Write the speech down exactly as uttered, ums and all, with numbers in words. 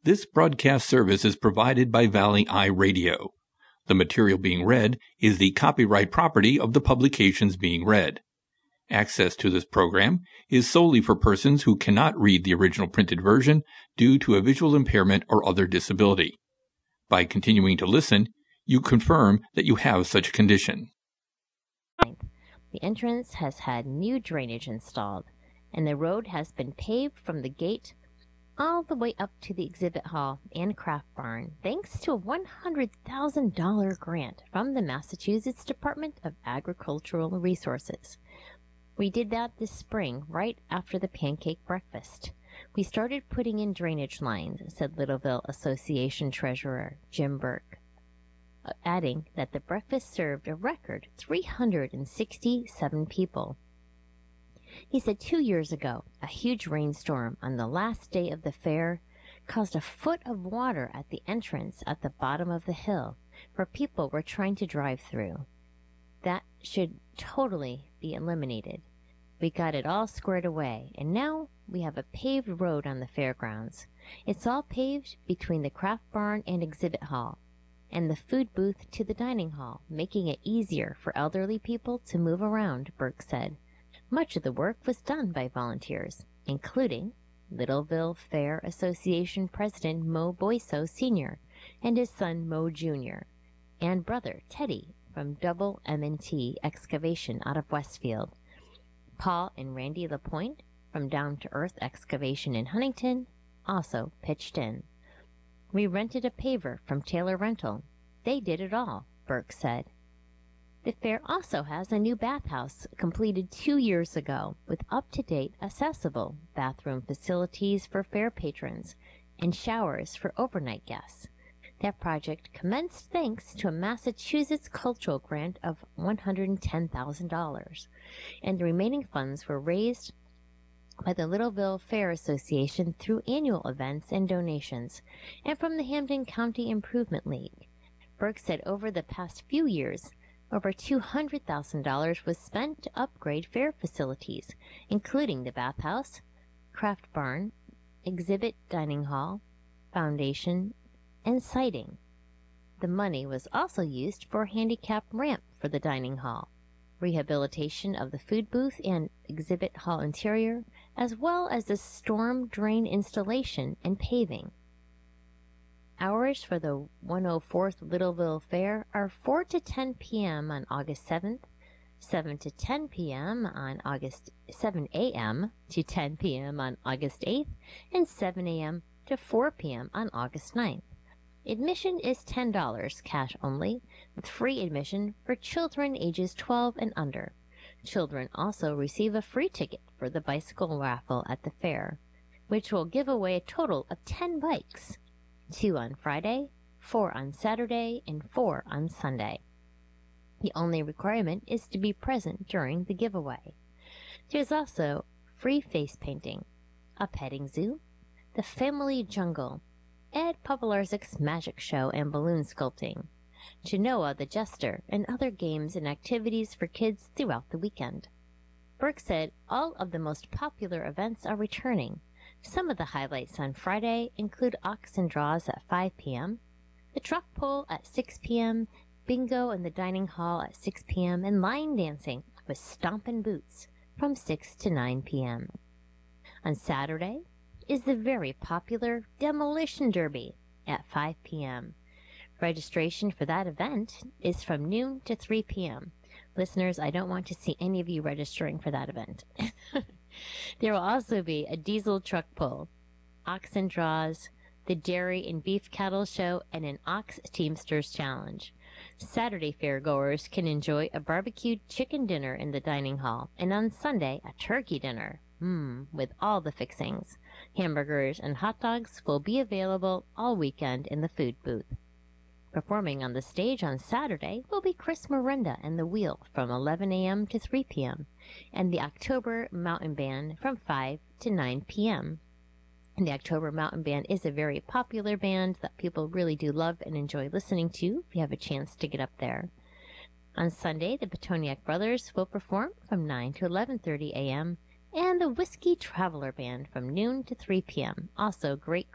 This broadcast service is provided by Valley Eye Radio. The material being read is the copyright property of the publications being read. Access to this program is solely for persons who cannot read the original printed version due to a visual impairment or other disability. By continuing to listen, you confirm that you have such a condition. The entrance has had new drainage installed, and the road has been paved from the gate all the way up to the exhibit hall and craft barn, thanks to a one hundred thousand dollars grant from the Massachusetts Department of Agricultural Resources. We did that this spring, right after the pancake breakfast. We started putting in drainage lines, said Littleville Association Treasurer Jim Burke, adding that the breakfast served a record three hundred sixty-seven people. He said two years ago, a huge rainstorm on the last day of the fair caused a foot of water at the entrance at the bottom of the hill where people were trying to drive through. That should totally be eliminated. We got it all squared away, and now we have a paved road on the fairgrounds. It's all paved between the craft barn and exhibit hall, and the food booth to the dining hall, making it easier for elderly people to move around, Burke said. Much of the work was done by volunteers, including Littleville Fair Association President Mo Boyso Senior and his son Mo Junior, and brother Teddy from Double M and T Excavation out of Westfield. Paul and Randy Lapointe from Down to Earth Excavation in Huntington also pitched in. We rented a paver from Taylor Rental. They did it all, Burke said. The fair also has a new bathhouse completed two years ago with up-to-date, accessible bathroom facilities for fair patrons and showers for overnight guests. That project commenced thanks to a Massachusetts cultural grant of one hundred ten thousand dollars, and the remaining funds were raised by the Littleville Fair Association through annual events and donations, and from the Hampden County Improvement League. Burke said over the past few years, over two hundred thousand dollars was spent to upgrade fair facilities, including the bathhouse, craft barn, exhibit dining hall, foundation, and siding. The money was also used for a handicap ramp for the dining hall, rehabilitation of the food booth and exhibit hall interior, as well as the storm drain installation and paving. Hours for the one oh fourth Littleville Fair are four to ten p.m. on August seventh, seven to ten p.m. on August seven a.m. to ten p.m. on August eighth, and seven a.m. to four p.m. on August ninth. Admission is ten dollars, cash only, with free admission for children ages twelve and under. Children also receive a free ticket for the bicycle raffle at the fair, which will give away a total of ten bikes. Two on Friday, four on Saturday, and four on Sunday. The only requirement is to be present during the giveaway. There's also free face painting, a petting zoo, the family jungle, Ed Popolarzik's magic show and balloon sculpting, Genoa the Jester, and other games and activities for kids throughout the weekend. Burke said all of the most popular events are returning. Some of the highlights on Friday include auction draws at five p.m., the truck pull at six p.m., bingo in the dining hall at six p.m., and line dancing with Stompin' Boots from six to nine p.m. On Saturday is the very popular Demolition Derby at five p.m. Registration for that event is from noon to three p.m. Listeners, I don't want to see any of you registering for that event. There will also be a diesel truck pull, oxen draws, the dairy and beef cattle show, and an ox teamsters challenge. Saturday fairgoers can enjoy a barbecued chicken dinner in the dining hall, and on Sunday a turkey dinner, mmm, with all the fixings. Hamburgers and hot dogs will be available all weekend in the food booth. Performing on the stage on Saturday will be Chris Miranda and the Wheel from eleven a.m. to three p.m. and the October Mountain Band from five to nine p.m. The October Mountain Band is a very popular band that people really do love and enjoy listening to if you have a chance to get up there. On Sunday, the Petoniak Brothers will perform from nine to eleven thirty a.m. and the Whiskey Traveler Band from noon to three p.m. Also great